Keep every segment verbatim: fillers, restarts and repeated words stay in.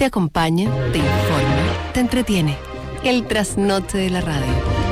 Te acompaña, te informa, te entretiene. El trasnoche de la radio.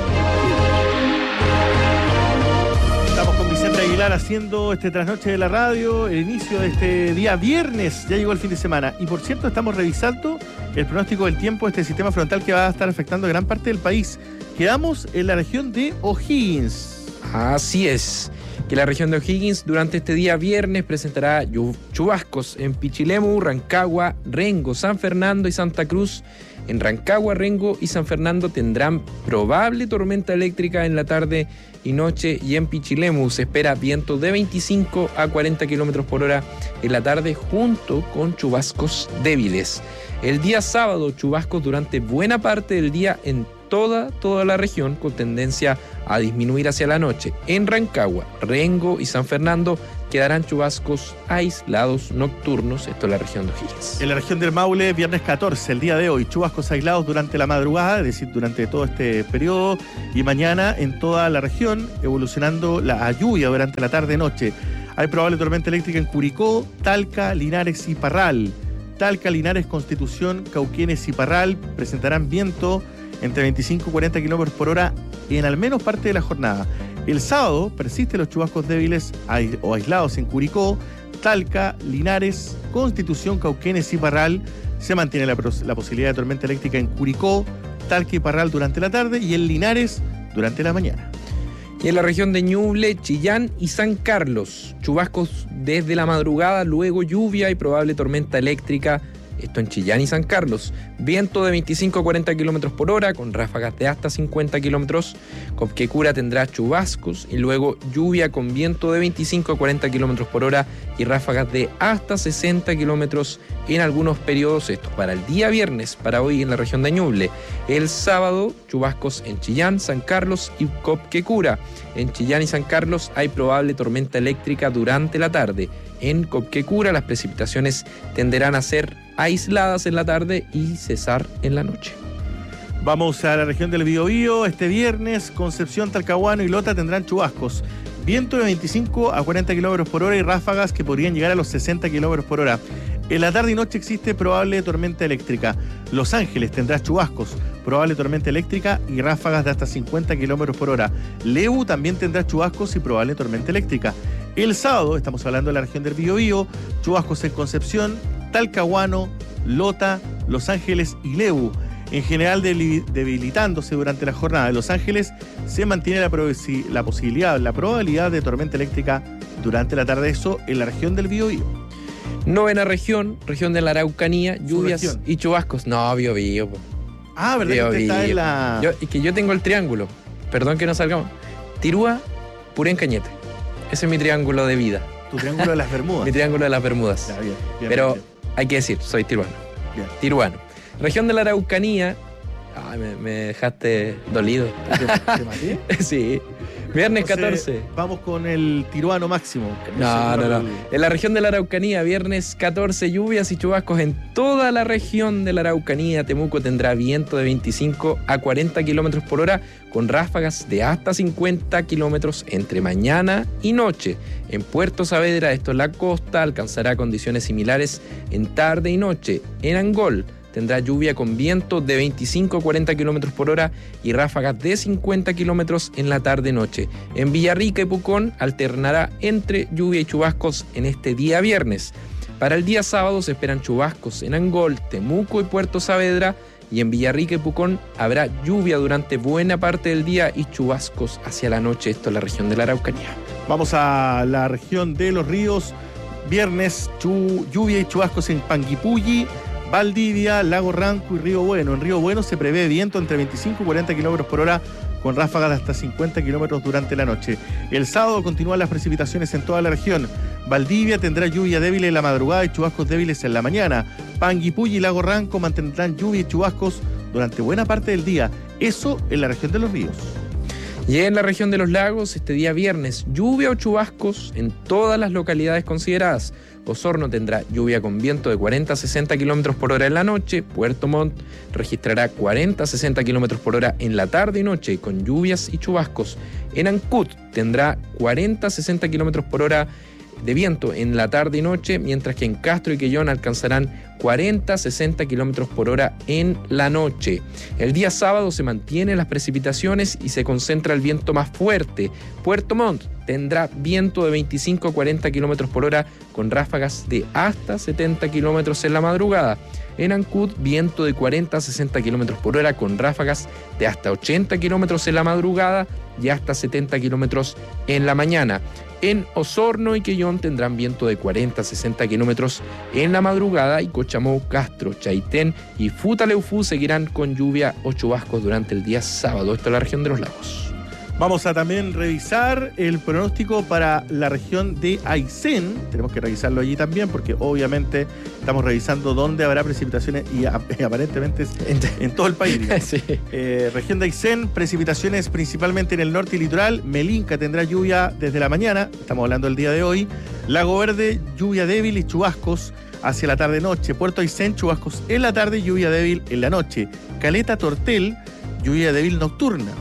Estamos con Vicente Aguilar haciendo este trasnoche de la radio, el inicio de este día viernes. Ya llegó el fin de semana. Y por cierto, estamos revisando el pronóstico del tiempo de este sistema frontal que va a estar afectando gran parte del país. Quedamos en la región de O'Higgins. Así es, que la región de O'Higgins durante este día viernes presentará chubascos en Pichilemu, Rancagua, Rengo, San Fernando y Santa Cruz. En Rancagua, Rengo y San Fernando tendrán probable tormenta eléctrica en la tarde y noche, y en Pichilemu se espera viento de veinticinco a cuarenta kilómetros por hora en la tarde junto con chubascos débiles. El día sábado, chubascos durante buena parte del día en toda, toda la región, con tendencia a disminuir hacia la noche. En Rancagua, Rengo y San Fernando quedarán chubascos aislados nocturnos, esto es la región de O'Higgins. En la región del Maule, viernes catorce, el día de hoy, chubascos aislados durante la madrugada, es decir, durante todo este periodo, y mañana en toda la región, evolucionando la a lluvia durante la tarde-noche. Hay probable tormenta eléctrica en Curicó, Talca, Linares y Parral. Talca, Linares, Constitución, Cauquenes y Parral presentarán viento entre veinticinco y cuarenta kilómetros por hora en al menos parte de la jornada. El sábado persisten los chubascos débiles o aislados en Curicó, Talca, Linares, Constitución, Cauquenes y Parral. Se mantiene la, la posibilidad de tormenta eléctrica en Curicó, Talca y Parral durante la tarde y en Linares durante la mañana. Y en la región de Ñuble, Chillán y San Carlos, chubascos desde la madrugada, luego lluvia y probable tormenta eléctrica. Esto en Chillán y San Carlos. Viento de veinticinco a cuarenta kilómetros por hora, con ráfagas de hasta cincuenta kilómetros. Copquecura tendrá chubascos y luego lluvia con viento de veinticinco a cuarenta kilómetros por hora y ráfagas de hasta sesenta kilómetros en algunos periodos. Esto para el día viernes, para hoy en la región de Ñuble. El sábado, chubascos en Chillán, San Carlos y Copquecura. En Chillán y San Carlos hay probable tormenta eléctrica durante la tarde. En Copquecura las precipitaciones tenderán a ser aisladas en la tarde y cesar en la noche. Vamos a la región del Biobío. Este viernes, Concepción, Talcahuano y Lota tendrán chubascos. Viento de veinticinco a cuarenta kilómetros por hora y ráfagas que podrían llegar a los sesenta kilómetros por hora. En la tarde y noche existe probable tormenta eléctrica. Los Ángeles tendrá chubascos, probable tormenta eléctrica y ráfagas de hasta cincuenta kilómetros por hora. Lebu también tendrá chubascos y probable tormenta eléctrica. El sábado, estamos hablando de la región del Biobío, chubascos en Concepción, Talcahuano, Lota, Los Ángeles y Lebu. En general debilitándose durante la jornada de Los Ángeles, se mantiene la, la posibilidad, la probabilidad de tormenta eléctrica durante la tarde, eso en la región del Biobío. Novena región, región de la Araucanía, lluvias y chubascos. No, Biobío. Ah, ¿verdad? Bio, que usted está en la... Yo, es que yo tengo el triángulo, perdón que no salgamos. Tirúa, Purén, Cañete. Ese es mi triángulo de vida. Tu triángulo de las Bermudas. Mi triángulo de las Bermudas. Ya, bien, bien, Pero bien. Hay que decir, soy tiruano. Bien. Tiruano. Región de la Araucanía. Ay, me, me dejaste dolido. ¿Te, te maté? Sí. Viernes Entonces, catorce. Vamos con el tiruano máximo. No, no, no. El... En la región de la Araucanía, viernes catorce, lluvias y chubascos en toda la región de la Araucanía. Temuco tendrá viento de veinticinco a cuarenta kilómetros por hora, con ráfagas de hasta cincuenta kilómetros entre mañana y noche. En Puerto Saavedra, esto es la costa, alcanzará condiciones similares en tarde y noche. En Angol tendrá lluvia con viento de veinticinco a cuarenta kilómetros por hora y ráfagas de cincuenta kilómetros en la tarde-noche. En Villarrica y Pucón alternará entre lluvia y chubascos en este día viernes. Para el día sábado se esperan chubascos en Angol, Temuco y Puerto Saavedra, y en Villarrica y Pucón habrá lluvia durante buena parte del día y chubascos hacia la noche, esto es la región de la Araucanía. Vamos a la región de Los Ríos. Viernes, chu, lluvia y chubascos en Panguipulli, Valdivia, Lago Ranco y Río Bueno. En Río Bueno se prevé viento entre veinticinco y cuarenta kilómetros por hora con ráfagas de hasta cincuenta kilómetros durante la noche. El sábado continúan las precipitaciones en toda la región. Valdivia tendrá lluvia débil en la madrugada y chubascos débiles en la mañana. Panguipulli y Lago Ranco mantendrán lluvia y chubascos durante buena parte del día. Eso en la región de Los Ríos. Y en la región de los lagos, este día viernes, lluvia o chubascos en todas las localidades consideradas. Osorno tendrá lluvia con viento de cuarenta a sesenta kilómetros por hora en la noche. Puerto Montt registrará cuarenta a sesenta kilómetros por hora en la tarde y noche con lluvias y chubascos. En Ancud tendrá cuarenta a sesenta kilómetros por hora de viento en la tarde y noche, mientras que en Castro y Quellón alcanzarán cuarenta a sesenta kilómetros por hora en la noche. El día sábado se mantienen las precipitaciones y se concentra el viento más fuerte. Puerto Montt tendrá viento de veinticinco a cuarenta kilómetros por hora con ráfagas de hasta setenta kilómetros en la madrugada. En Ancud, viento de cuarenta a sesenta kilómetros por hora con ráfagas de hasta ochenta kilómetros en la madrugada y hasta setenta kilómetros en la mañana. En Osorno y Quellón tendrán viento de cuarenta a sesenta kilómetros en la madrugada y Cochamó, Castro, Chaitén y Futaleufú seguirán con lluvia o chubascos durante el día sábado. Esto es la región de los lagos. Vamos a también revisar el pronóstico para la región de Aysén. Tenemos que revisarlo allí también porque obviamente estamos revisando dónde habrá precipitaciones y, a, y aparentemente es en todo el país. Sí. Eh, región de Aysén, precipitaciones principalmente en el norte y litoral. Melinca tendrá lluvia desde la mañana, estamos hablando del día de hoy. Lago Verde, lluvia débil y chubascos hacia la tarde-noche. Puerto Aysén, chubascos en la tarde y lluvia débil en la noche. Caleta Tortel, lluvia débil nocturna.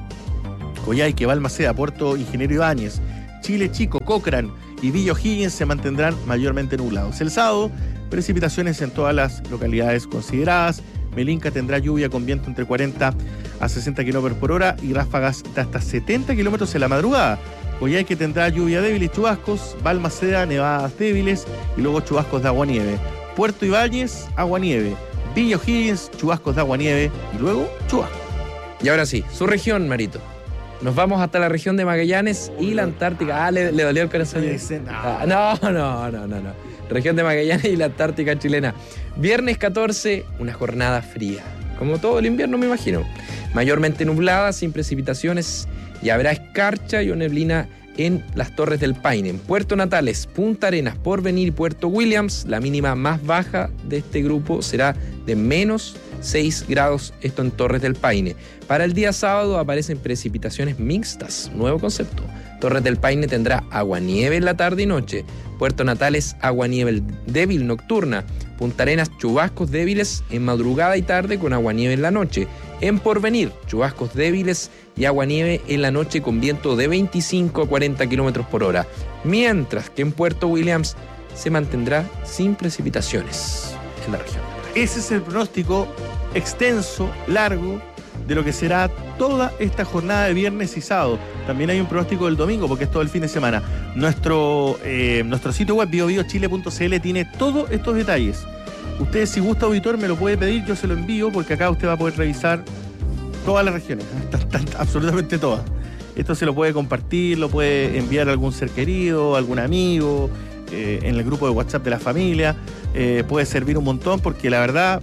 Coyhaique, Balmaceda, Puerto Ingeniero Ibáñez, Chile Chico, Cochrane y Villa O'Higgins se mantendrán mayormente nublados. El sábado, precipitaciones en todas las localidades consideradas. Melinca tendrá lluvia con viento entre cuarenta a sesenta kilómetros por hora y ráfagas de hasta setenta kilómetros en la madrugada. Coyhaique tendrá lluvia débil y chubascos. Balmaceda, nevadas débiles y luego chubascos de aguanieve. Puerto Ibáñez, aguanieve. Villa O'Higgins, chubascos de aguanieve y luego chubascos. Y ahora sí, su región, Marito. Nos vamos hasta la región de Magallanes y la Antártica. Ah, le, le dolió el corazón. Ah, no, no, no, no, no. Región de Magallanes y la Antártica chilena. Viernes catorce, una jornada fría. Como todo el invierno, me imagino. Mayormente nublada, sin precipitaciones, y habrá escarcha y o neblina en las Torres del Paine. En Puerto Natales, Punta Arenas, Porvenir y Puerto Williams, la mínima más baja de este grupo será de menos seis grados, esto en Torres del Paine. Para el día sábado aparecen precipitaciones mixtas, nuevo concepto. Torres del Paine tendrá aguanieve en la tarde y noche. Puerto Natales, aguanieve débil nocturna. Punta Arenas, chubascos débiles en madrugada y tarde con aguanieve en la noche. En Porvenir, chubascos débiles y aguanieve en la noche con viento de veinticinco a cuarenta kilómetros por hora. Mientras que en Puerto Williams se mantendrá sin precipitaciones en la región. Ese es el pronóstico extenso, largo, de lo que será toda esta jornada de viernes y sábado. También hay un pronóstico del domingo, porque es todo el fin de semana. Nuestro, eh, nuestro sitio web, bio bio chile punto c l, tiene todos estos detalles. Usted, si gusta, auditor, me lo puede pedir, yo se lo envío, porque acá usted va a poder revisar todas las regiones, absolutamente todas. Esto se lo puede compartir, lo puede enviar a algún ser querido, a algún amigo, eh, en el grupo de WhatsApp de la familia. Eh, puede servir un montón porque la verdad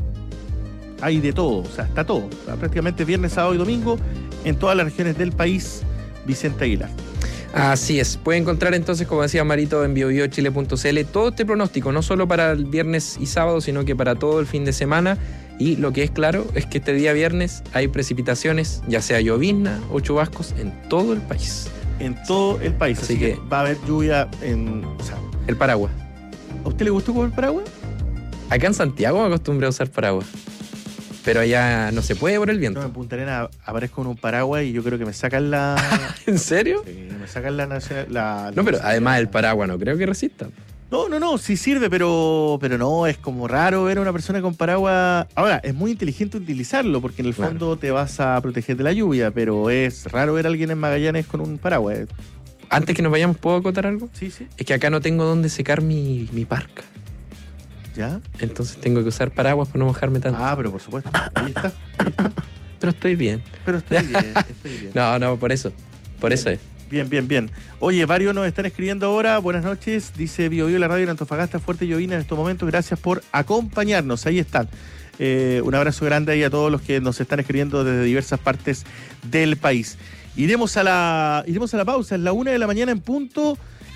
hay de todo, o sea, está todo. O sea, prácticamente viernes, sábado y domingo en todas las regiones del país. Vicente Aguilar. Así es. Puede encontrar entonces, como decía Marito, en bio bio chile punto c l todo este pronóstico, no solo para el viernes y sábado, sino que para todo el fin de semana. Y lo que es claro es que este día viernes hay precipitaciones, ya sea llovizna o chubascos, en todo el país. En todo el país. Así, Así que, que va a haber lluvia en... O sea, el paraguas. ¿A usted le gustó comer paraguas? Acá en Santiago me acostumbré a usar paraguas. Pero allá no se puede por el viento. No, en Punta Arenas aparezco con un paraguas y yo creo que me sacan la... ¿En serio? Sí, me sacan la... la no, pero además el paraguas no creo que resista. No, no, no, sí sirve, pero, pero no, es como raro ver a una persona con paraguas. Ahora, es muy inteligente utilizarlo porque en el fondo claro. te vas a proteger de la lluvia, pero es raro ver a alguien en Magallanes con un paraguas. Antes que nos vayamos, ¿puedo acotar algo? Sí, sí. Es que acá no tengo dónde secar mi, mi parca. ¿Ya? Entonces tengo que usar paraguas para no mojarme tanto. Ah, pero por supuesto. Ahí está. Ahí está. Pero estoy bien. Pero estoy bien, estoy bien. No, no, por eso. Por bien. eso es. Bien, bien, bien. Oye, varios nos están escribiendo ahora. Buenas noches. Dice Bio Bio, la radio en Antofagasta, fuerte llovina en estos momentos. Gracias por acompañarnos. Ahí están. Eh, un abrazo grande ahí a todos los que nos están escribiendo desde diversas partes del país. Iremos a la, iremos a la pausa. Es la una de la mañana en punto.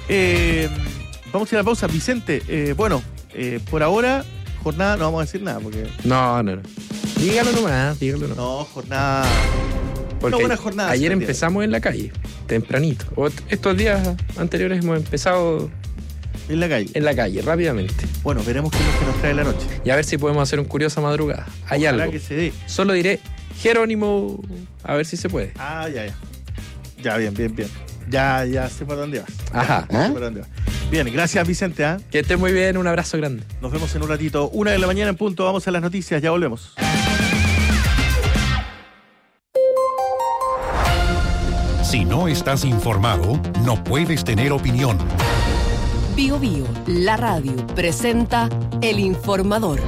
Eh, vamos a ir a la pausa. Vicente, eh, bueno, eh, por ahora, jornada, no vamos a decir nada porque... No, no, no. Dígalo nomás, dígalo nomás. No, jornada... Porque una buena jornada. Ayer empezamos en la calle, tempranito. O estos días anteriores hemos empezado en la calle. En la calle, rápidamente. Bueno, veremos qué es lo que nos trae la noche. Y a ver si podemos hacer un curiosa madrugada. Hay Ojalá algo. Que se dé. Solo diré Jerónimo. A ver si se puede. Ah, ya, ya. Ya, bien, bien, bien. Ya, ya sé por dónde vas. Ajá. Ya, ¿eh? Sé por dónde vas. Bien, gracias Vicente. ¿eh? Que esté muy bien, un abrazo grande. Nos vemos en un ratito. Una de la mañana en punto, vamos a las noticias, ya volvemos. Si no estás informado, no puedes tener opinión. Bio Bio, la radio, presenta El Informador.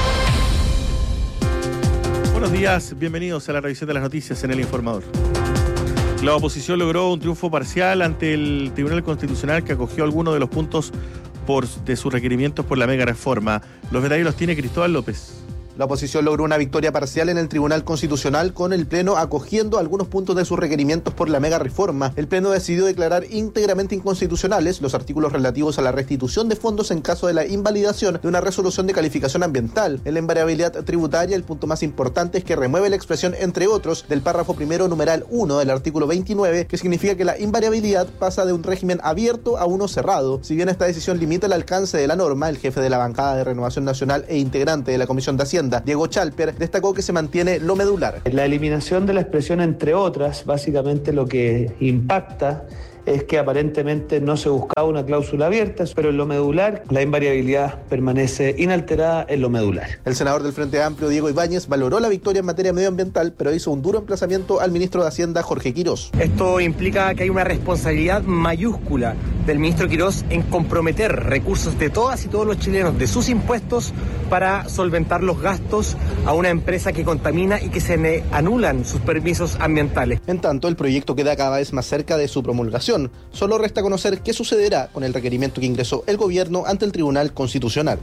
Buenos días, bienvenidos a la revisión de las noticias en El Informador. La oposición logró un triunfo parcial ante el Tribunal Constitucional que acogió algunos de los puntos por, de sus requerimientos por la mega reforma. Los detalles los tiene Cristóbal López. La oposición logró una victoria parcial en el Tribunal Constitucional con el Pleno acogiendo algunos puntos de sus requerimientos por la mega reforma. El Pleno decidió declarar íntegramente inconstitucionales los artículos relativos a la restitución de fondos en caso de la invalidación de una resolución de calificación ambiental. En la invariabilidad tributaria, el punto más importante es que remueve la expresión entre otros del párrafo primero numeral uno del artículo veintinueve, que significa que la invariabilidad pasa de un régimen abierto a uno cerrado. Si bien esta decisión limita el alcance de la norma, el jefe de la bancada de Renovación Nacional e integrante de la Comisión de Hacienda, Diego Chalper, destacó que se mantiene lo medular. La eliminación de la expresión entre otras, básicamente lo que impacta es que aparentemente no se buscaba una cláusula abierta, pero en lo medular la invariabilidad permanece inalterada en lo medular. El senador del Frente Amplio, Diego Ibáñez, valoró la victoria en materia medioambiental, pero hizo un duro emplazamiento al ministro de Hacienda, Jorge Quirós. Esto implica que hay una responsabilidad mayúscula del ministro Quirós en comprometer recursos de todas y todos los chilenos, de sus impuestos, para solventar los gastos a una empresa que contamina y que se le anulan sus permisos ambientales. En tanto, el proyecto queda cada vez más cerca de su promulgación. Solo resta conocer qué sucederá con el requerimiento que ingresó el gobierno ante el Tribunal Constitucional.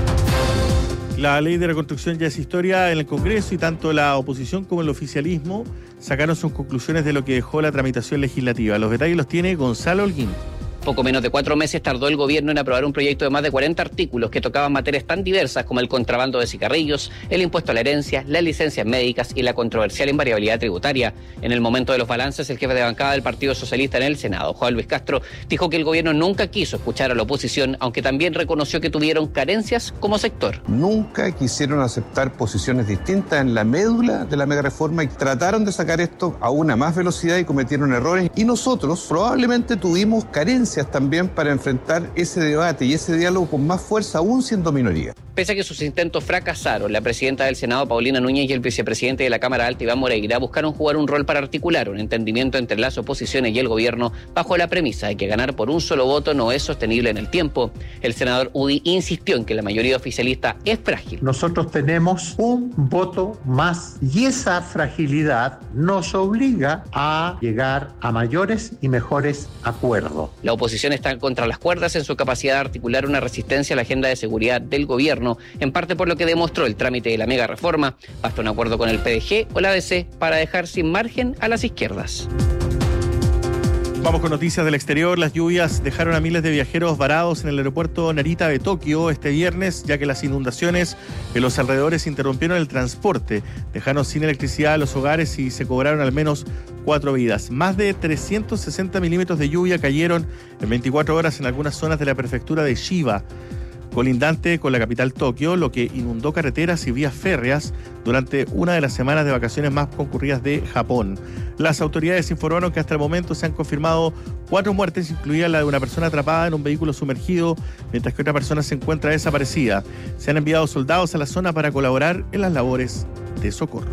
La ley de reconstrucción ya es historia en el Congreso y tanto la oposición como el oficialismo sacaron sus conclusiones de lo que dejó la tramitación legislativa. Los detalles los tiene Gonzalo Holguín. Poco menos de cuatro meses tardó el gobierno en aprobar un proyecto de más de cuarenta artículos que tocaban materias tan diversas como el contrabando de cigarrillos, el impuesto a la herencia, las licencias médicas y la controversial invariabilidad tributaria. En el momento de los balances, el jefe de bancada del Partido Socialista en el Senado, Juan Luis Castro, dijo que el gobierno nunca quiso escuchar a la oposición, aunque también reconoció que tuvieron carencias como sector. Nunca quisieron aceptar posiciones distintas en la médula de la megareforma y trataron de sacar esto a una más velocidad y cometieron errores. Y nosotros probablemente tuvimos carencias también para enfrentar ese debate y ese diálogo con más fuerza, aún siendo minoría. Pese a que sus intentos fracasaron, la presidenta del Senado, Paulina Núñez, y el vicepresidente de la Cámara Alta, Iván Moreira, buscaron jugar un rol para articular un entendimiento entre las oposiciones y el gobierno bajo la premisa de que ganar por un solo voto no es sostenible en el tiempo. El senador Udi insistió en que la mayoría oficialista es frágil. Nosotros tenemos un voto más y esa fragilidad nos obliga a llegar a mayores y mejores acuerdos. La oposición está contra las cuerdas en su capacidad de articular una resistencia a la agenda de seguridad del gobierno, en parte por lo que demostró el trámite de la mega reforma. Basta un acuerdo con el P D G o la A D C para dejar sin margen a las izquierdas. Vamos con noticias del exterior. Las lluvias dejaron a miles de viajeros varados en el aeropuerto Narita de Tokio este viernes, ya que las inundaciones en los alrededores interrumpieron el transporte, dejaron sin electricidad a los hogares y se cobraron al menos cuatro vidas. Más de trescientos sesenta milímetros de lluvia cayeron en veinticuatro horas en algunas zonas de la prefectura de Chiba, colindante con la capital Tokio, lo que inundó carreteras y vías férreas durante una de las semanas de vacaciones más concurridas de Japón. Las autoridades informaron que hasta el momento se han confirmado cuatro muertes, incluida la de una persona atrapada en un vehículo sumergido, mientras que otra persona se encuentra desaparecida. Se han enviado soldados a la zona para colaborar en las labores de socorro.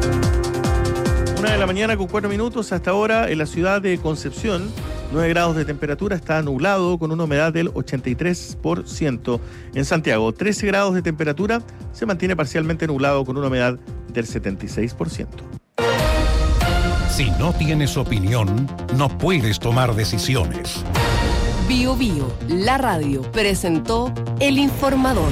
Una de la mañana con cuatro minutos. Hasta ahora en la ciudad de Concepción, nueve grados de temperatura, está nublado con una humedad del ochenta y tres por ciento. En Santiago, trece grados de temperatura, se mantiene parcialmente nublado con una humedad del setenta y seis por ciento. Si no tienes opinión, no puedes tomar decisiones. Bio Bio, la radio, presentó El Informador.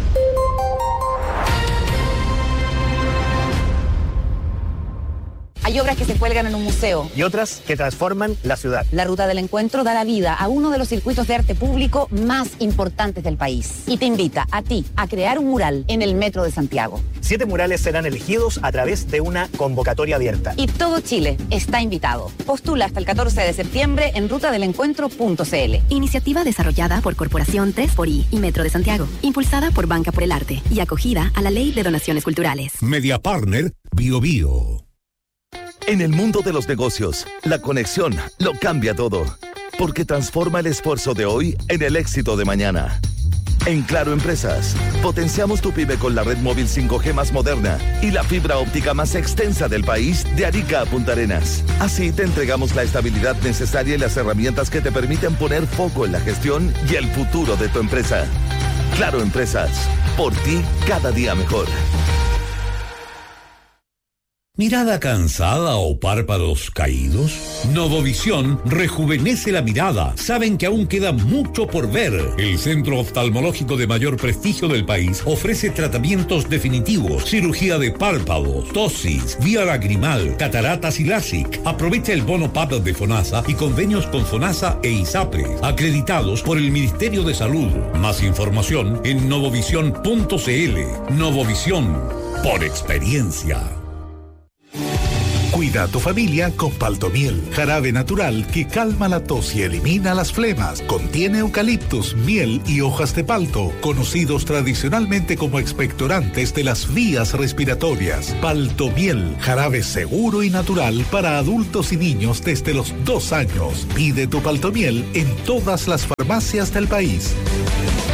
Hay obras que se cuelgan en un museo. Y otras que transforman la ciudad. La Ruta del Encuentro da la vida a uno de los circuitos de arte público más importantes del país. Y te invita a ti a crear un mural en el Metro de Santiago. Siete murales serán elegidos a través de una convocatoria abierta. Y todo Chile está invitado. Postula hasta el catorce de septiembre en ruta del encuentro punto c l. Iniciativa desarrollada por Corporación tres por I y Metro de Santiago. Impulsada por Banca por el Arte y acogida a la Ley de Donaciones Culturales. Media Partner Bio Bio. En el mundo de los negocios, la conexión lo cambia todo. porque transforma el esfuerzo de hoy en el éxito de mañana. En Claro Empresas, potenciamos tu pyme con la red móvil cinco G más moderna y la fibra óptica más extensa del país de Arica a Punta Arenas. Así te entregamos la estabilidad necesaria y las herramientas que te permiten poner foco en la gestión y el futuro de tu empresa. Claro Empresas, por ti cada día mejor. ¿Mirada cansada o párpados caídos? Novovisión rejuvenece la mirada. Saben que aún queda mucho por ver. El centro oftalmológico de mayor prestigio del país ofrece tratamientos definitivos, cirugía de párpados, tosis, vía lagrimal, cataratas y LASIK. Aprovecha el bono P A P de FONASA y convenios con FONASA e ISAPRE, acreditados por el Ministerio de Salud. Más información en novovisión punto cl. Novovisión, por experiencia. Cuida a tu familia con Paltomiel, jarabe natural que calma la tos y elimina las flemas. Contiene eucaliptus, miel y hojas de palto, conocidos tradicionalmente como expectorantes de las vías respiratorias. Paltomiel, jarabe seguro y natural para adultos y niños desde los dos años. Pide tu Paltomiel en todas las farmacias del país.